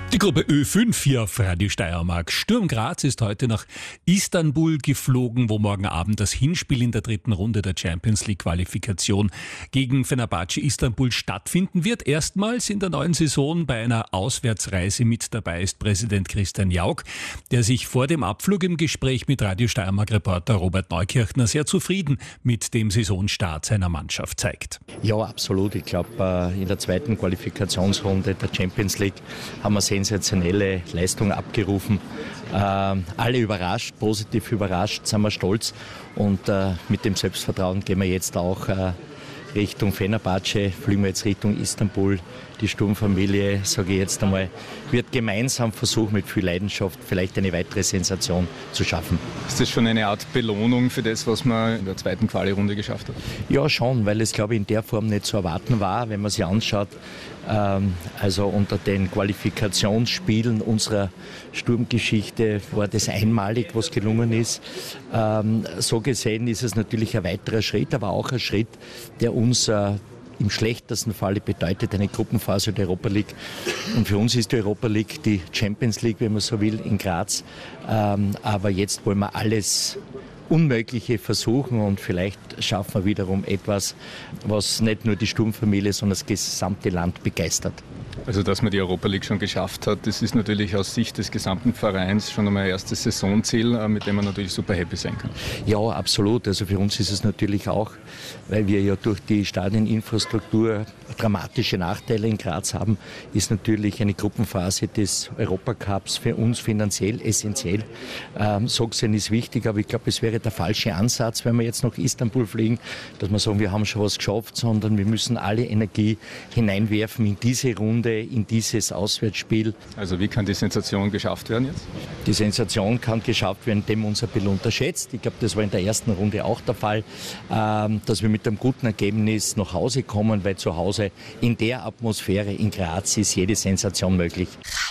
Die Gruppe Ö5 hier auf Radio Steiermark. Sturm Graz ist heute nach Istanbul geflogen, wo morgen Abend das Hinspiel in der dritten Runde der Champions League Qualifikation gegen Fenerbahce Istanbul stattfinden wird. Erstmals in der neuen Saison bei einer Auswärtsreise mit dabei ist Präsident Christian Jauch, der sich vor dem Abflug im Gespräch mit Radio Steiermark-Reporter Robert Neukirchner sehr zufrieden mit dem Saisonstart seiner Mannschaft zeigt. Ja, absolut. Ich glaube, in der zweiten Qualifikationsrunde der Champions League haben wir sensationelle Leistung abgerufen. Alle überrascht, positiv überrascht, sind wir stolz. Und mit dem Selbstvertrauen gehen wir jetzt auch Richtung Fenerbahce, fliegen wir jetzt Richtung Istanbul. Die Sturmfamilie, sage ich jetzt einmal, wird gemeinsam versuchen, mit viel Leidenschaft vielleicht eine weitere Sensation zu schaffen. Ist das schon eine Art Belohnung für das, was man in der zweiten Quali-Runde geschafft hat? Ja, schon, weil es, glaube ich, in der Form nicht zu erwarten war, wenn man sich anschaut. Also unter den Qualifikationsspielen unserer Sturmgeschichte war das einmalig, was gelungen ist. So gesehen ist es natürlich ein weiterer Schritt, aber auch ein Schritt, der uns im schlechtesten Falle bedeutet eine Gruppenphase der Europa League. Und für uns ist die Europa League die Champions League, wenn man so will, in Graz. Aber jetzt wollen wir alles Unmögliche versuchen und vielleicht schaffen wir wiederum etwas, was nicht nur die Sturmfamilie, sondern das gesamte Land begeistert. Also, dass man die Europa League schon geschafft hat, das ist natürlich aus Sicht des gesamten Vereins schon einmal ein erstes Saisonziel, mit dem man natürlich super happy sein kann. Ja, absolut. Also für uns ist es natürlich auch, weil wir ja durch die Stadioninfrastruktur dramatische Nachteile in Graz haben, ist natürlich eine Gruppenphase des Europacups für uns finanziell essentiell. So gesehen ist wichtig, aber ich glaube, es wäre der falsche Ansatz, wenn wir jetzt nach Istanbul fliegen, dass wir sagen, wir haben schon was geschafft, sondern wir müssen alle Energie hineinwerfen in diese Runde, in dieses Auswärtsspiel. Also wie kann die Sensation geschafft werden jetzt? Die Sensation kann geschafft werden, indem unser Bild unterschätzt. Ich glaube, das war in der ersten Runde auch der Fall, dass wir mit einem guten Ergebnis nach Hause kommen, weil zu Hause in der Atmosphäre in Graz ist jede Sensation möglich.